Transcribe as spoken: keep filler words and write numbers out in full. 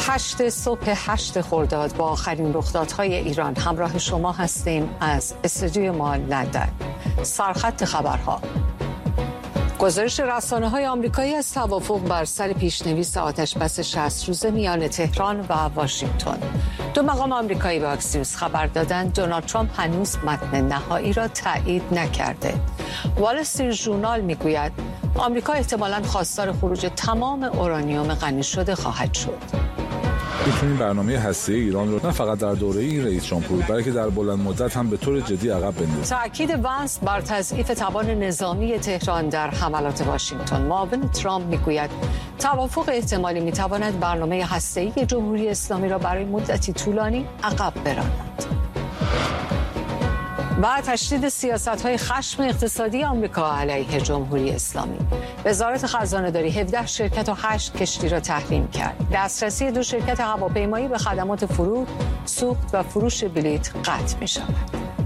هشت صبح هشت خرداد با آخرین رخدادهای ایران همراه شما هستیم از استودیوی ما لندن. سرخط خبرها. گزارش رسانه‌های آمریکایی از توافق بر سر پیشنویس آتش‌بس شصت روزه میان تهران و واشنگتن. دو مقام آمریکایی به اکسیوس خبر دادند دونالد ترامپ هنوز متن نهایی را تایید نکرده. وال استریت ژورنال میگوید آمریکا احتمالاً خواستار خروج تمام اورانیوم غنی شده خواهد شد. میتونیم برنامه هسته‌ای ایران رو نه فقط در دوره رئیس جمهوری بلکه در بلند مدت هم به طور جدی عقب بندازیم. تأکید وانس بر تضعیف توان نظامی تهران در حملات واشنگتن. معاون ترامپ میگوید توافق احتمالی میتواند برنامه هسته‌ای جمهوری اسلامی را برای مدتی طولانی عقب براند. و تشدید سیاست‌های خشم اقتصادی آمریکا علیه جمهوری اسلامی. وزارت خزانه‌داری هفده شرکت و هشت کشتی را تحریم کرد. دسترسی دو شرکت هواپیمایی به خدمات فرود، سوخت و فروش بلیط قطع می‌شود.